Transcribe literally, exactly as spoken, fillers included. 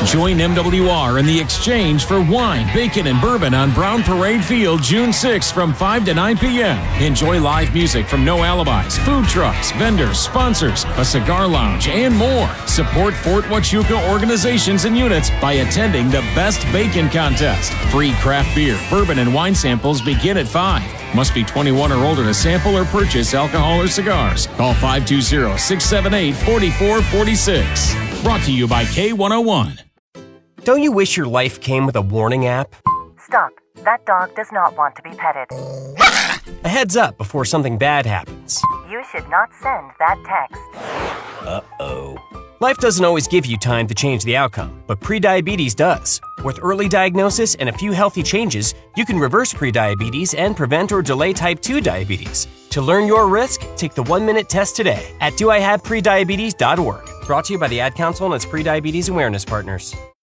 Join M W R in the exchange for wine, bacon, and bourbon on Brown Parade Field June sixth from five to nine p.m. Enjoy live music from No Alibis, food trucks, vendors, sponsors, a cigar lounge, and more. Support Fort Huachuca organizations and units by attending the Best Bacon Contest. Free craft beer, bourbon, and wine samples begin at five. Must be twenty-one or older to sample or purchase alcohol or cigars. Call five two zero, six seven eight, four four four six. Brought to you by K one oh one. Don't you wish your life came with a warning app? Stop. That dog does not want to be petted. A heads up before something bad happens. You should not send that text. Uh-oh. Life doesn't always give you time to change the outcome, but prediabetes does. With early diagnosis and a few healthy changes, you can reverse prediabetes and prevent or delay type two diabetes. To learn your risk, take the one-minute test today at do I have prediabetes dot org. Brought to you by the Ad Council and its prediabetes awareness partners.